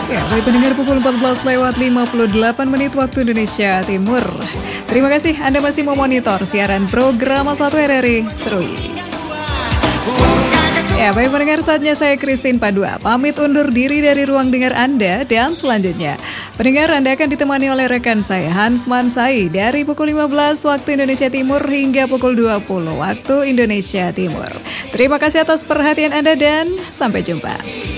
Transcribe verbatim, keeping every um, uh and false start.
Ya, baik pendengar, pukul empat belas lewat lima puluh delapan menit waktu Indonesia Timur. Terima kasih Anda masih memonitor siaran program satu R R I Serui. Ya, baik pendengar, saatnya saya Christine Padua pamit undur diri dari ruang dengar Anda, dan selanjutnya pendengar Anda akan ditemani oleh rekan saya Hans Mansai dari pukul lima belas waktu Indonesia Timur hingga pukul dua puluh waktu Indonesia Timur. Terima kasih atas perhatian Anda dan sampai jumpa.